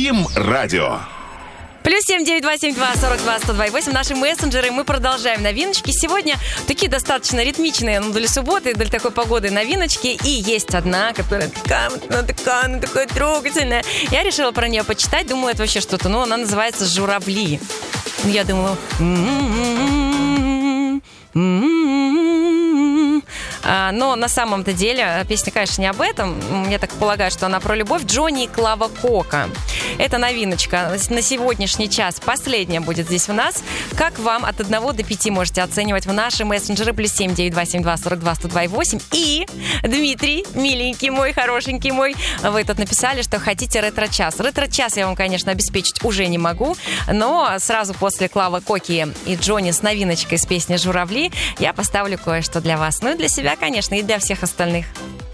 #IMRadio. +7 9272 42 102 8. Наши мессенджеры. Мы продолжаем новиночки. Сегодня такие достаточно ритмичные, для субботы, для такой погоды новиночки. И есть одна, которая такая трогательная. Я решила про нее почитать. Думаю, это вообще что-то. Она называется «Журавли». Я думала... Но на самом-то деле песня, конечно, не об этом. Я так полагаю, что она про любовь. Джонни и Клава Кока. Это новиночка. На сегодняшний час последняя будет здесь у нас. Как вам от 1 до 5 можете оценивать в наши мессенджеры +7 9272 42 102 8. И Дмитрий, миленький мой, хорошенький мой, вы тут написали, что хотите ретро-час. Ретро-час я вам, конечно, обеспечить уже не могу, но сразу после Клавы Коки и Джонни с новиночкой с песни «Журавли» я поставлю кое-что для вас. Ну и для себя, конечно, и для всех остальных.